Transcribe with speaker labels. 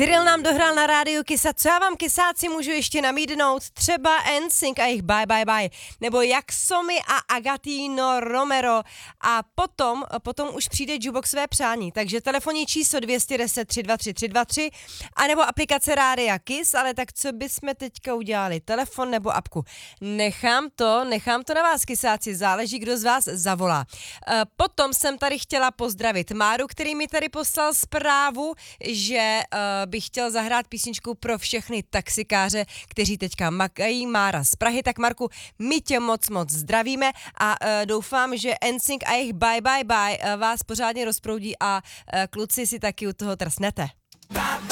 Speaker 1: Cyril nám dohrál na rádiu Kisa. Co já vám, kysáci, můžu ještě namídnout? Třeba NSYNC a jejich Bye Bye Bye. Nebo Jaxomi a Agatino Romero. A potom už přijde Jukeboxové přání. Takže telefonní číslo 210 323 323 a nebo aplikace Rádia Kiss. Ale tak co bychom teďka udělali? Telefon nebo apku? Nechám to na vás, kysáci. Záleží, kdo z vás zavolá. Potom jsem tady chtěla pozdravit Máru, který mi tady poslal zprávu, že bych chtěl zahrát písničku pro všechny taxikáře, kteří teďka makají. Mára z Prahy. Tak Marku, my tě moc zdravíme a doufám, že NSYNC a jejich Bye Bye Bye vás pořádně rozproudí a kluci si taky u toho trsnete.